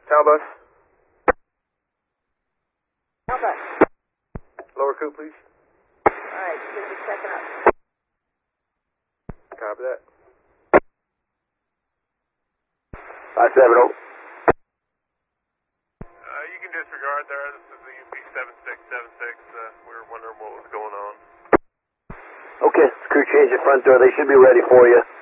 Talbus. Talbus. Lower coop, please. Alright, just checking up. Copy that. 570. You can disregard there. This is the UP7676. We were wondering what was going on. Okay, crew change at front door. They should be ready for you.